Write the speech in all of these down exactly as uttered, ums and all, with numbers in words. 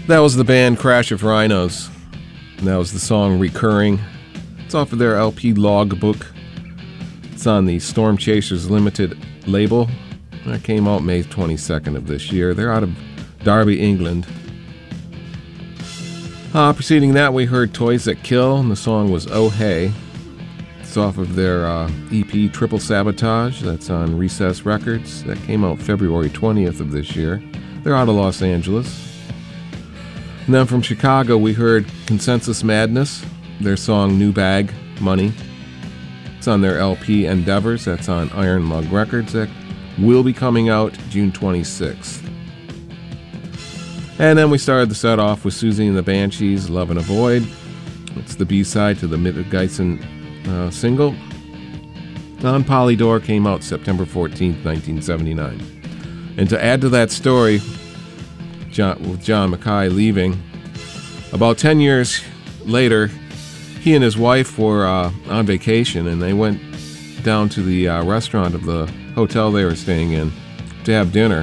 That was the band Crash of Rhinos. And that was the song Recurring. It's off of their L P Logbook. It's on the Storm Chasers Limited label. That came out May twenty-second of this year. They're out of Derby, England. Uh, preceding that, we heard Toys That Kill, and the song was Oh Hey. It's off of their uh, E P Triple Sabotage. That's on Recess Records. That came out February twentieth of this year. They're out of Los Angeles. And then from Chicago, we heard Consensus Madness, their song New Bag, Money. It's on their L P Endeavors. That's on Iron Lung Records. That will be coming out June twenty-sixth. And then we started the set off with Susie and the Banshees, Love and a Void. It's the B-side to the Mittelgeisen uh, single. On Polydor, came out September fourteenth, nineteen seventy-nine. And to add to that story, John, with John Mackay leaving, about ten years later, he and his wife were uh, on vacation, and they went down to the uh, restaurant of the hotel they were staying in to have dinner.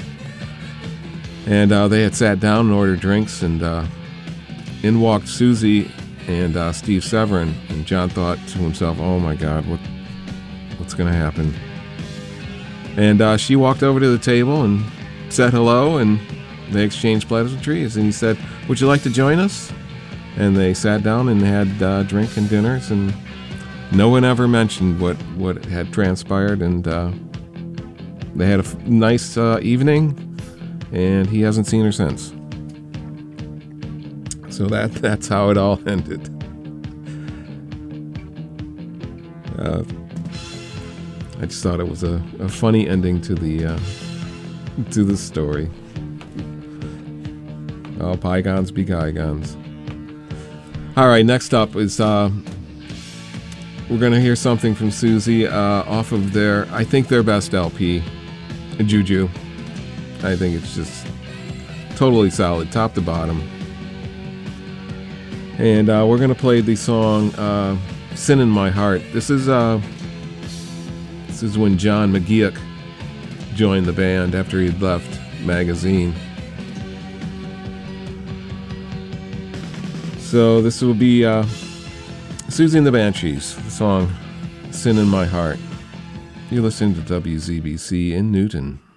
And uh, they had sat down and ordered drinks, and uh, in walked Susie and uh, Steve Severin, and John thought to himself, oh my God, what what's going to happen? And uh, she walked over to the table and said hello, and they exchanged pleasantries, and he said, would you like to join us? And they sat down and had uh, drink and dinners, and no one ever mentioned what, what had transpired, and uh, they had a f- nice uh, evening, and he hasn't seen her since. So that that's how it all ended. Uh, I just thought it was a, a funny ending to the uh, to the story. Oh, bygones be bygones. All right, next up is uh, we're going to hear something from Susie uh, off of their, I think their best L P, Juju. I think it's just totally solid, top to bottom. And uh, we're going to play the song uh, Sin in My Heart. This is uh, this is when John McGeoch joined the band after he'd left Magazine. So this will be uh, Susie and the Banshees, the song Sin in My Heart. You're listening to W Z B C in Newton.